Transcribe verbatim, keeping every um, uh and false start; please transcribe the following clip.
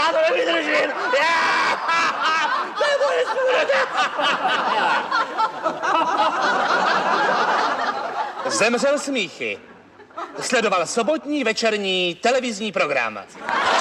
Já to nevydržím! Já! To je moje Zemřel smíchy. Sledoval sobotní večerní televizní program.